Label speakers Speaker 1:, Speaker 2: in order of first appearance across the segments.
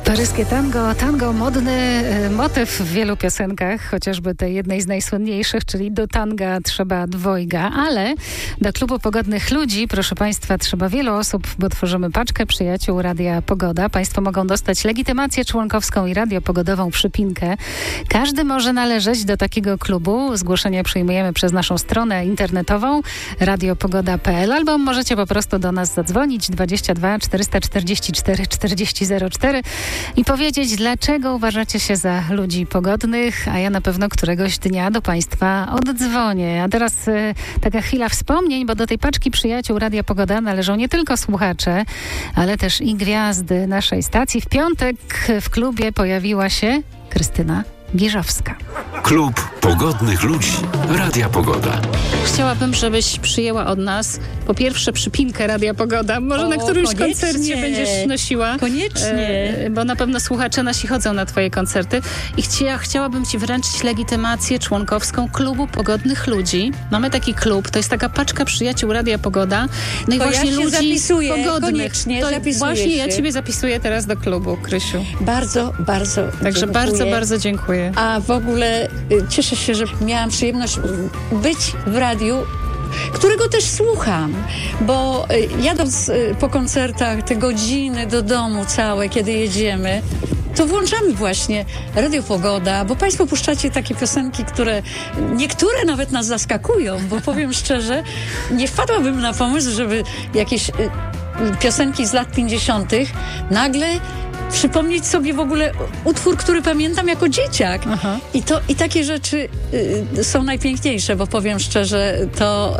Speaker 1: Paryskie tango modny motyw w wielu piosenkach, chociażby tej jednej z najsłynniejszych, czyli do tanga trzeba dwojga, ale do klubu pogodnych ludzi, proszę Państwa, trzeba wielu osób, bo tworzymy paczkę przyjaciół Radia Pogoda. Państwo mogą dostać legitymację członkowską i radiopogodową przypinkę. Każdy może należeć do takiego klubu. Zgłoszenia przyjmujemy przez naszą stronę internetową radiopogoda.pl albo możecie po prostu do nas zadzwonić 22 444 4004 i powiedzieć, dlaczego uważacie się za ludzi pogodnych, a ja na pewno któregoś dnia do Państwa oddzwonię. A teraz taka chwila wspomnień, bo do tej paczki przyjaciół Radia Pogoda należą nie tylko słuchacze, ale też i gwiazdy naszej stacji. W piątek w klubie pojawiła się Krystyna Giżowska.
Speaker 2: Klub pogodnych ludzi Radia Pogoda.
Speaker 1: Chciałabym, żebyś przyjęła od nas po pierwsze przypinkę Radia Pogoda. Może na którymś koncercie będziesz nosiła.
Speaker 3: Koniecznie.
Speaker 1: Bo na pewno słuchacze nasi chodzą na twoje koncerty. I chciałabym ci wręczyć legitymację członkowską Klubu Pogodnych Ludzi. Mamy taki klub, to jest taka paczka przyjaciół Radia Pogoda. No i
Speaker 3: To
Speaker 1: właśnie
Speaker 3: ja się
Speaker 1: ludzi
Speaker 3: zapisuję,
Speaker 1: pogodnych.
Speaker 3: koniecznie
Speaker 1: To
Speaker 3: zapisuję
Speaker 1: właśnie ja
Speaker 3: się.
Speaker 1: ciebie zapisuję teraz do klubu, Krysiu.
Speaker 3: Bardzo, bardzo
Speaker 1: Także
Speaker 3: dziękuję.
Speaker 1: bardzo, bardzo dziękuję.
Speaker 3: A w ogóle cieszę się, że miałam przyjemność być w radiu, którego też słucham, bo jadąc po koncertach te godziny do domu całe, kiedy jedziemy, to włączamy właśnie Radio Pogoda, bo Państwo puszczacie takie piosenki, które niektóre nawet nas zaskakują, bo powiem szczerze, nie wpadłabym na pomysł, żeby jakieś piosenki z lat 50. nagle przypomnieć sobie w ogóle utwór, który pamiętam jako dzieciak.
Speaker 1: Aha.
Speaker 3: I takie rzeczy są najpiękniejsze, bo powiem szczerze, to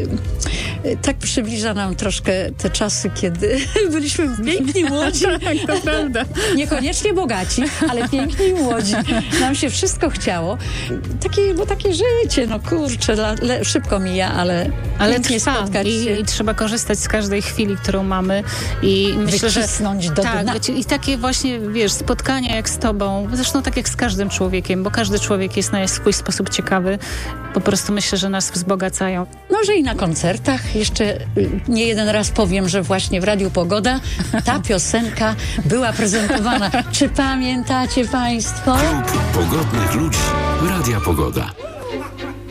Speaker 3: tak przybliża nam troszkę te czasy, kiedy byliśmy piękni, młodzi.
Speaker 1: Tak, to prawda.
Speaker 3: Niekoniecznie bogaci, ale piękni i młodzi. Nam się wszystko chciało. Takie życie, no kurczę, szybko mija, ale pięknie
Speaker 1: trwa
Speaker 3: spotkać się.
Speaker 1: i trzeba korzystać z każdej chwili, którą mamy i myślę, że
Speaker 3: Wycisnąć do dna.
Speaker 1: i takie właśnie, wiesz, spotkania jak z tobą, zresztą tak jak z każdym człowiekiem, bo każdy człowiek jest na swój sposób ciekawy, po prostu myślę, że nas wzbogacają.
Speaker 3: No, że i na koncertach jeszcze nie jeden raz powiem, że właśnie w Radiu Pogoda ta piosenka była prezentowana. Czy pamiętacie Państwo?
Speaker 2: Klub pogodnych ludzi Radia Pogoda.